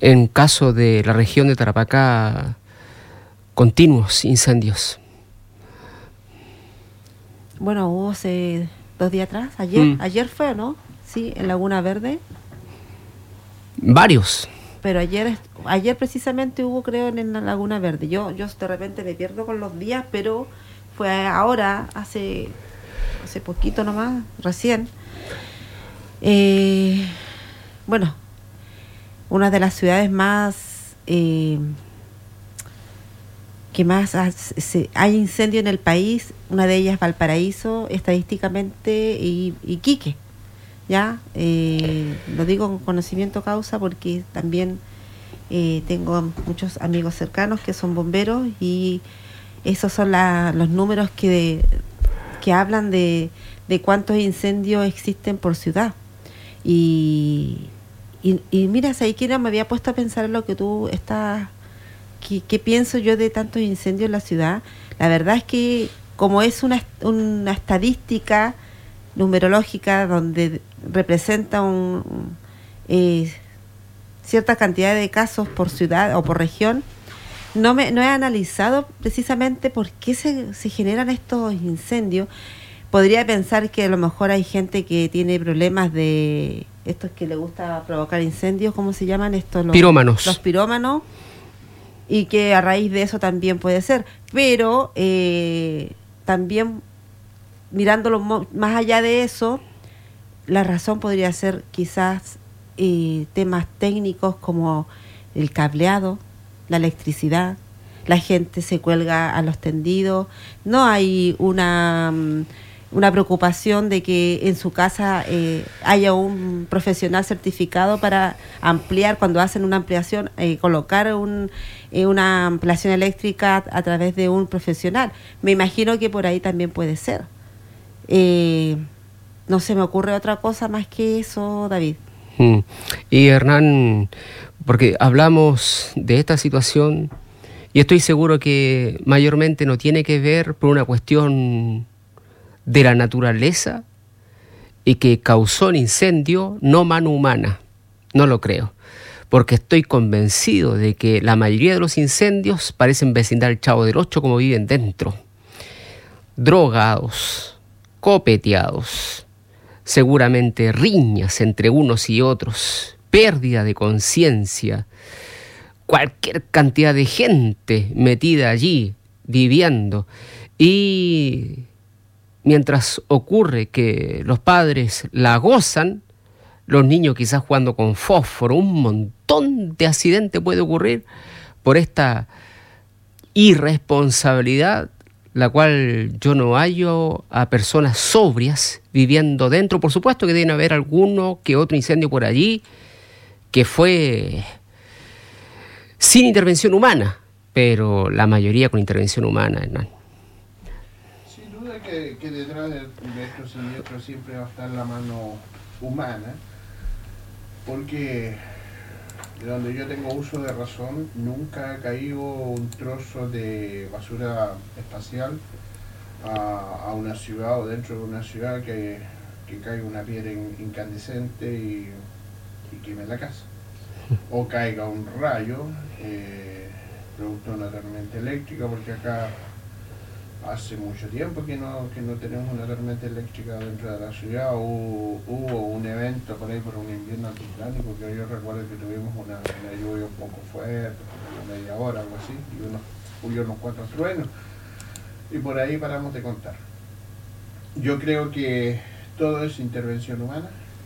en caso de la región de Tarapacá, continuos incendios. Bueno, hubo hace 2 días atrás, ayer fue, ¿no? Sí, en Laguna Verde. Varios. Pero ayer precisamente hubo, creo, en la Laguna Verde. Yo de repente me pierdo con los días, pero fue ahora, hace poquito nomás, recién. Bueno, una de las ciudades más que más hay incendio en el país, una de ellas Valparaíso, estadísticamente, y Iquique. ¿Ya? Lo digo con conocimiento causa porque también tengo muchos amigos cercanos que son bomberos y esos son los números que hablan de cuántos incendios existen por ciudad. Y mira, Saiquira, me había puesto a pensar en lo que tú estás... ¿Qué pienso yo de tantos incendios en la ciudad? La verdad es que como es una estadística numerológica donde representa cierta cantidad de casos por ciudad o por región, no he analizado precisamente por qué se generan estos incendios. Podría pensar que a lo mejor hay gente que tiene problemas de estos que le gusta provocar incendios, ¿cómo se llaman estos? Pirómanos. Los pirómanos, y que a raíz de eso también puede ser, pero también mirándolo más allá de eso, la razón podría ser quizás temas técnicos como el cableado, la electricidad, la gente se cuelga a los tendidos, no hay una preocupación de que en su casa haya un profesional certificado para ampliar, cuando hacen una ampliación, colocar una ampliación eléctrica a través de un profesional. Me imagino que por ahí también puede ser. No se me ocurre otra cosa más que eso, David. Y Hernán, porque hablamos de esta situación y estoy seguro que mayormente no tiene que ver por una cuestión de la naturaleza y que causó el incendio, no mano humana. No lo creo, porque estoy convencido de que la mayoría de los incendios parecen vecindad del Chavo del Ocho como viven dentro. Drogados, copeteados, seguramente riñas entre unos y otros, pérdida de conciencia, cualquier cantidad de gente metida allí, viviendo, y mientras ocurre que los padres la gozan, los niños quizás jugando con fósforo, un montón de accidentes puede ocurrir por esta irresponsabilidad, la cual yo no hallo a personas sobrias viviendo dentro. Por supuesto que debe haber alguno que otro incendio por allí que fue sin intervención humana, pero la mayoría con intervención humana, Hernán. Sin duda que detrás de estos siniestros siempre va a estar la mano humana, porque de donde yo tengo uso de razón, nunca ha caído un trozo de basura espacial a una ciudad o dentro de una ciudad que caiga una piedra incandescente y queme la casa. O caiga un rayo, producto de una tormenta eléctrica, porque acá hace mucho tiempo que no tenemos una tormenta eléctrica dentro de la ciudad. Hubo un evento por ahí por un invierno altiplanico que yo recuerdo que tuvimos una lluvia un poco fuerte, una media hora, algo así, y unos cuantos truenos, y por ahí paramos de contar. Yo creo que todo es intervención humana,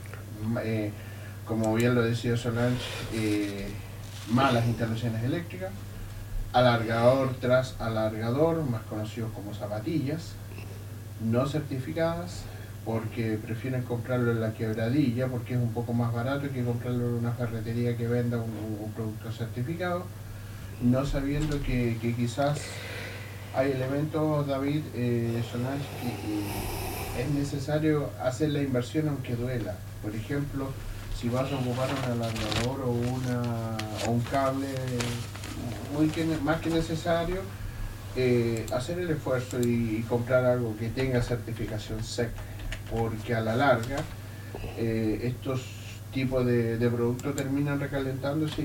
como bien lo decía Solange, malas instalaciones eléctricas, alargador tras alargador, más conocidos como zapatillas, no certificadas, porque prefieren comprarlo en la quebradilla, porque es un poco más barato que comprarlo en una ferretería que venda un producto certificado, no sabiendo que quizás hay elementos, David, Solange, que es necesario hacer la inversión aunque duela. Por ejemplo, si vas a ocupar un alargador o un cable, más que necesario, hacer el esfuerzo y comprar algo que tenga certificación SEC, porque a la larga estos tipos de productos terminan recalentándose